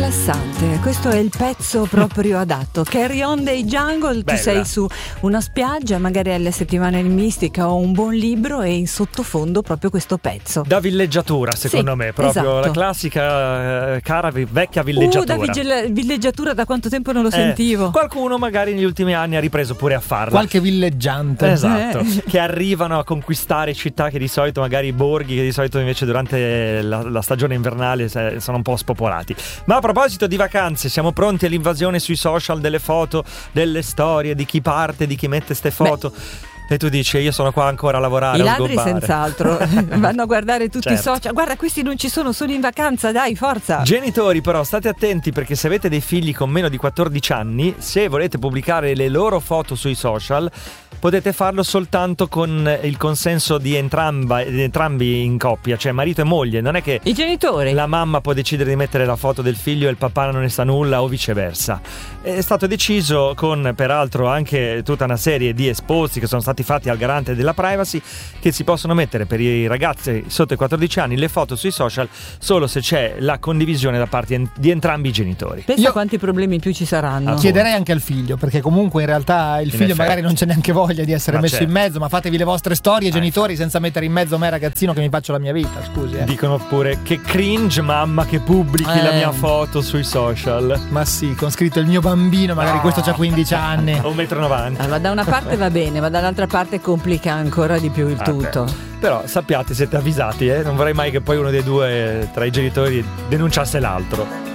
rilassante, questo è il pezzo proprio adatto. Carry On dei Jungle. Bella. Tu sei su una spiaggia, magari alle settimane di mistica o un buon libro, e in sottofondo proprio questo pezzo. Da villeggiatura, secondo me, proprio esatto. la classica cara vecchia villeggiatura. Da villeggiatura da quanto tempo non lo sentivo. Qualcuno magari negli ultimi anni ha ripreso pure a farla. Qualche villeggiante. Esatto, che arrivano a conquistare città che di solito, magari borghi che di solito invece durante la stagione invernale sono un po' spopolati. Ma a proposito di vacanze, siamo pronti all'invasione sui social delle foto, delle storie, di chi parte, di chi mette ste foto. E tu dici, io sono qua ancora a lavorare. I ladri senz'altro vanno a guardare tutti i Certo. social. Guarda, questi non ci sono in vacanza, dai, forza. Genitori però state attenti, perché se avete dei figli con meno di 14 anni, se volete pubblicare le loro foto sui social, potete farlo soltanto con il consenso di entrambi in coppia, cioè marito e moglie. Non è che I genitori. la mamma può decidere di mettere la foto del figlio e il papà non ne sa nulla, o viceversa. È stato deciso, con peraltro anche tutta una serie di esposti che sono stati fatti al garante della privacy, che si possono mettere per i ragazzi sotto i 14 anni le foto sui social solo se c'è la condivisione da parte di entrambi i genitori. Pensa quanti problemi in più ci saranno. Chiederei anche al figlio, perché comunque in realtà il figlio effetti. magari non c'è neanche voglia di essere Ma messo certo. in mezzo, ma fatevi le vostre storie, genitori, senza mettere in mezzo me ragazzino che mi faccio la mia vita, scusi. Dicono pure che cringe mamma che pubblichi la mia foto sui social. Ma sì, con scritto il mio bambino, magari questo c'ha 15 anni. 1,90 m. Allora, da una parte va bene, ma dall'altra parte complica ancora di più il tutto. Però sappiate, siete avvisati, non vorrei mai che poi uno dei due tra i genitori denunciasse l'altro.